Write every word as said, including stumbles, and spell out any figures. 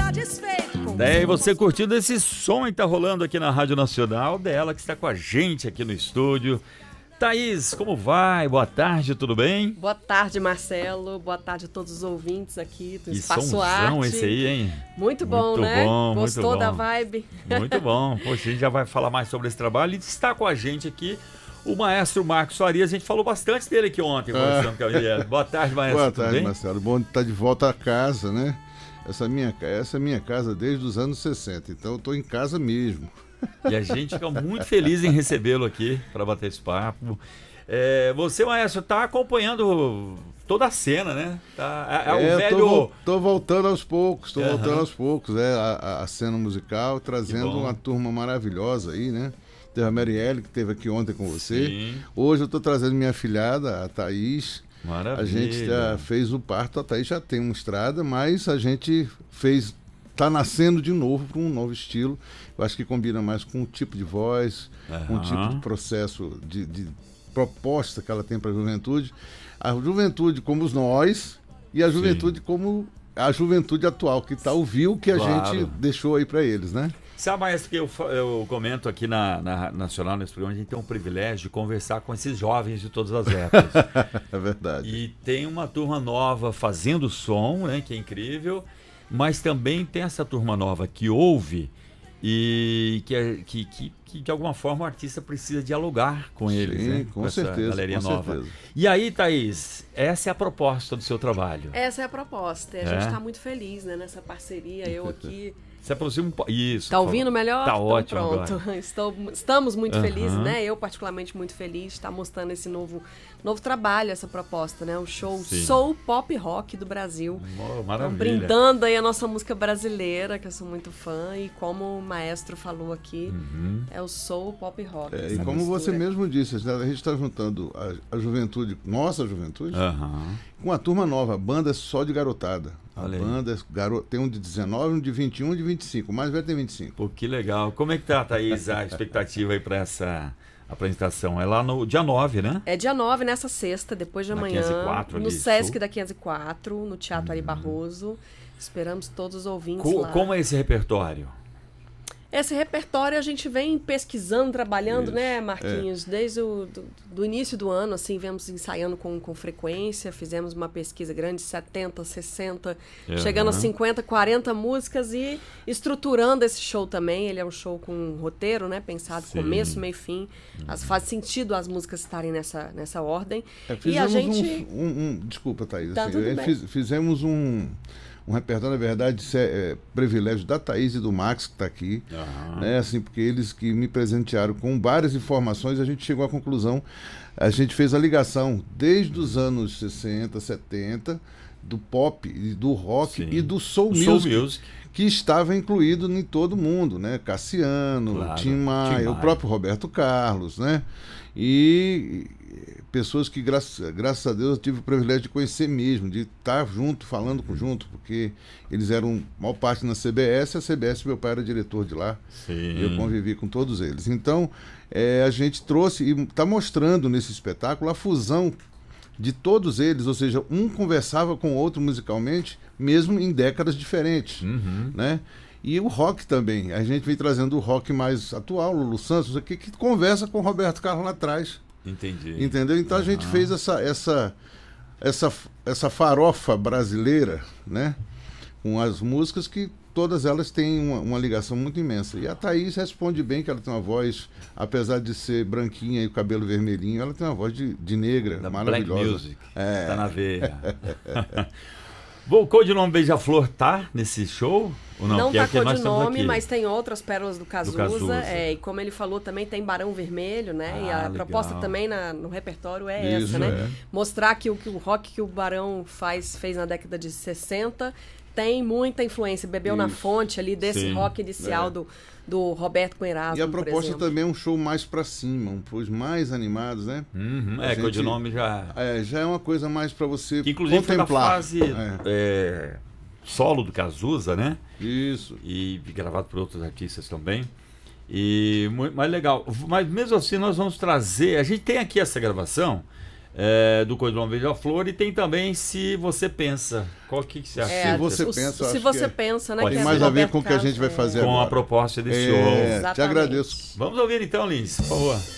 satisfeito com Daí você curtindo esse som que tá rolando aqui na Rádio Nacional, dela que está com a gente aqui no estúdio. Thaís, como vai? Boa tarde, tudo bem? Boa tarde, Marcelo. Boa tarde a todos os ouvintes aqui do Que Espaço somzão Arte. esse aí, hein? Muito bom, muito né? Bom, Gostou muito bom. da vibe? Muito bom. Poxa, a gente já vai falar mais sobre esse trabalho e está com a gente aqui o maestro Marcos Farias. A gente falou bastante dele aqui ontem, conversando ah. com a Miguel. Boa tarde, maestro. Boa tarde, bem? Marcelo. Bom estar de volta a casa, né? Essa minha, essa é minha casa desde os anos sessenta, então eu estou em casa mesmo. E a gente fica muito feliz em recebê-lo aqui para bater esse papo. É, você, maestro, está acompanhando toda a cena, né? Tá, é, é, é, o velho... tô, tô voltando aos poucos, tô uhum. voltando aos poucos, é, a, a cena musical, trazendo uma turma maravilhosa aí, né? Teve a Marielle, que esteve aqui ontem com você. Sim. Hoje eu estou trazendo minha filhada, a Thaís. Maravilha. A gente já fez o parto, a Thaís já tem uma estrada, mas a gente fez... Está nascendo de novo para um novo estilo. Eu acho que combina mais com o tipo de voz, uhum. com o tipo de processo, de, de proposta que ela tem para a juventude. A juventude como nós e a juventude Sim. como a juventude atual, que está ouvindo o que a claro. gente deixou aí para eles, né? Sabe, maestro, que eu, eu comento aqui na, na Nacional, nesse programa, a gente tem um privilégio de conversar com esses jovens de todas as épocas. É verdade. E tem uma turma nova fazendo som, né, que é incrível, mas também tem essa turma nova que ouve e que, que, que, que de alguma forma o artista precisa dialogar com eles, Sim, né? com, com certeza, essa galerinha com nova. certeza. E aí, Thaís, essa é a proposta do seu trabalho. Essa é a proposta. A é? gente está muito feliz, né, nessa parceria. Eu aqui... Se aproxima um pouco. Isso. Tá ouvindo melhor? Tá então, ótimo. Pronto. Estou, estamos muito uhum. felizes, né? Eu, particularmente, muito feliz de estar mostrando esse novo, novo trabalho, essa proposta, né? O show Sim. Soul Pop Rock do Brasil. Oh, maravilha. Então, brindando aí a nossa música brasileira, que eu sou muito fã. E como o maestro falou aqui, uhum. é o Soul Pop Rock. É, e como mistura. você mesmo disse, a gente está juntando a, a juventude, nossa juventude, uhum. com a turma nova. A banda é só de garotada. A Olha banda é garo... tem um de dezenove, um de vinte e um e um de vinte e cinco. O mais velho tem vinte e cinco. Pô, que legal. Como é que tá, Thaís, a expectativa aí para essa apresentação? É lá no dia nove, né? É dia nove, nessa sexta, depois de na amanhã. quinhentos e quatro, no ali, Sesc sul. da quinhentos e quatro, no Teatro hum. Ari Barroso. Esperamos todos os ouvintes Co lá. Como é esse repertório? Esse repertório a gente vem pesquisando, trabalhando, Isso. né, Marquinhos? É. Desde o do, do início do ano, assim, vemos ensaiando com, com frequência. Fizemos uma pesquisa grande, setenta, sessenta, uhum. chegando a cinquenta, quarenta músicas e estruturando esse show também. Ele é um show com um roteiro, né, pensado Sim. começo, meio, fim. Uhum. As, faz sentido as músicas estarem nessa, nessa ordem. É, e a gente... Um, um, um, desculpa, Thaís. Tá, assim, fiz, fizemos um... Um repertório, na verdade, é, é, privilégio da Thaís e do Max, que está aqui, uhum. né, assim, porque eles que me presentearam com várias informações, a gente chegou à conclusão, a gente fez a ligação desde os anos sessenta, setenta, do pop, do rock Sim. e do soul, soul music, music, que estava incluído em todo mundo, né? Cassiano, claro. Tim Maia, Tim Maia, o próprio Roberto Carlos, né? E... pessoas que, graças, graças a Deus, eu tive o privilégio de conhecer mesmo, de estar junto, falando junto, porque eles eram, maior parte na C B S, a C B S meu pai era diretor de lá, Sim. e eu convivi com todos eles. Então, é, a gente trouxe, e está mostrando nesse espetáculo, a fusão de todos eles, ou seja, um conversava com o outro musicalmente, mesmo em décadas diferentes, uhum. né? E o rock também, a gente vem trazendo o rock mais atual, o Lulu Santos, aqui, que conversa com o Roberto Carlos lá atrás. Entendi. Entendeu? Então uhum. a gente fez essa, essa, essa, essa farofa brasileira, né? Com as músicas que todas elas têm uma, uma ligação muito imensa. E a Thaís responde bem, que ela tem uma voz, apesar de ser branquinha e o cabelo vermelhinho, ela tem uma voz de, de negra, da maravilhosa. Black Music, é. Tá na veia. Bom, o Codinome Beija-Flor tá nesse show? Ou não? Não que tá é que codinome, mas tem outras pérolas do Cazuza. Do Cazuza. É, e como ele falou, também tem Barão Vermelho, né? Ah, e a legal. proposta também na, no repertório é Isso, essa, né? É. Mostrar que o, que o rock que o Barão faz, fez na década de sessenta tem muita influência. Bebeu Isso. na fonte ali desse Sim. rock inicial é. do, do Roberto com Erasmo, E a por proposta exemplo. também é um show mais pra cima, um show mais animados, né? Uhum. É, gente, Codinome já... É, já é uma coisa mais pra você que, inclusive, contemplar. foi da fase é. É, solo do Cazuza, né? Isso. E gravado por outros artistas também. E muito mais legal. Mas mesmo assim nós vamos trazer... A gente tem aqui essa gravação É, do Coisa de uma Beija-Flor, e tem também Se Você Pensa. Qual que, que você acha? É, se você o, pensa, se você é, pensa, né? Tem mais a ver com o que a gente vai fazer com agora. a proposta desse é, show. Exatamente. Te agradeço. Vamos ouvir então, Lins, por favor.